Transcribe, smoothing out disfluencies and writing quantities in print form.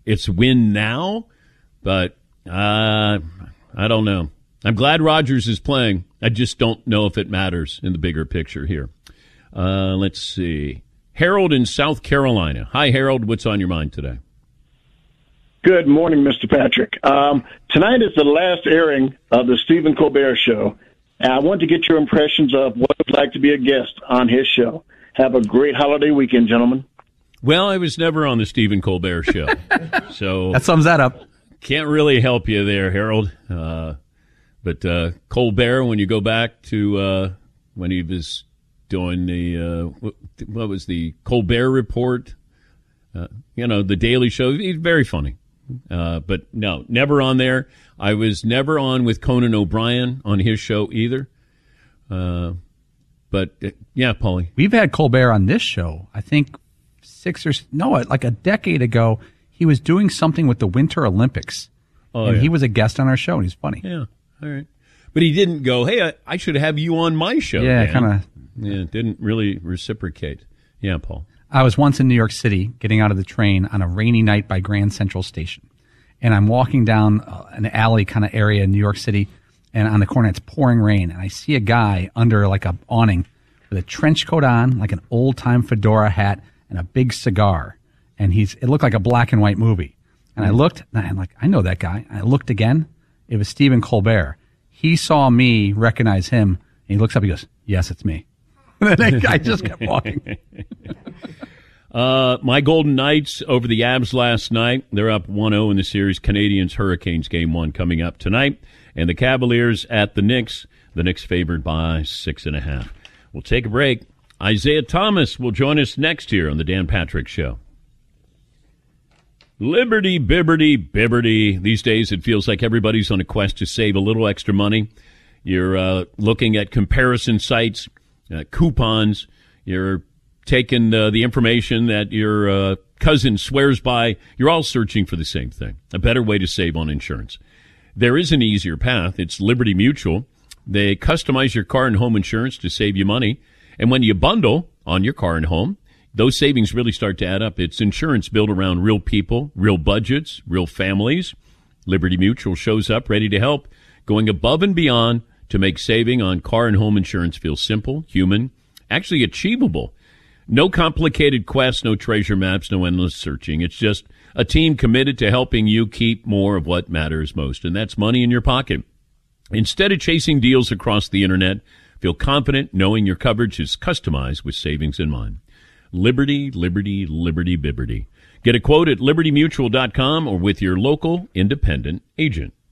it's win now, but I don't know. I'm glad Rodgers is playing. I just don't know if it matters in the bigger picture here. Let's see. Harold in South Carolina. Hi, Harold. What's on your mind today? Good morning, Mr. Patrick. Tonight is the last airing of the Stephen Colbert Show, and I want to get your impressions of what it's like to be a guest on his show. Have a great holiday weekend, gentlemen. Well, I was never on the Stephen Colbert Show, so that sums that up. Can't really help you there, Harold. But Colbert, when you go back to when he was doing the what was the Colbert Report, the Daily Show, he's very funny. But no, never on there. I was never on with Conan O'Brien on his show either. But yeah, Paulie. We've had Colbert on this show, I think like a decade ago. He was doing something with the Winter Olympics. And he was a guest on our show, and he's funny. Yeah, all right. But he didn't go, hey, I should have you on my show. Yeah, kind of. Yeah, didn't really reciprocate. Yeah, Paul. I was once in New York City getting out of the train on a rainy night by Grand Central Station. And I'm walking down an alley kind of area in New York City, and on the corner it's pouring rain. And I see a guy under like a awning with a trench coat on, like an old-time fedora hat, and a big cigar. And it looked like a black and white movie. And I looked, and I'm like, I know that guy. And I looked again. It was Stephen Colbert. He saw me, recognize him, and he looks up, he goes, yes, it's me. And then I just kept walking. My Golden Knights over the Avs last night. They're up 1-0 in the series. Canadiens-Hurricanes Game 1 coming up tonight. And the Cavaliers at the Knicks. The Knicks favored by 6.5. We'll take a break. Isaiah Thomas will join us next here on the Dan Patrick Show. Liberty, Bibberty, Bibberty. These days it feels like everybody's on a quest to save a little extra money. You're looking at comparison sites, coupons. You're taking the information that your cousin swears by. You're all searching for the same thing, a better way to save on insurance. There is an easier path. It's Liberty Mutual. They customize your car and home insurance to save you money. And when you bundle on your car and home, those savings really start to add up. It's insurance built around real people, real budgets, real families. Liberty Mutual shows up ready to help, going above and beyond to make saving on car and home insurance feel simple, human, actually achievable. No complicated quests, no treasure maps, no endless searching. It's just a team committed to helping you keep more of what matters most, and that's money in your pocket. Instead of chasing deals across the internet, feel confident knowing your coverage is customized with savings in mind. Liberty, Liberty, Liberty, Bibberty. Get a quote at libertymutual.com or with your local independent agent.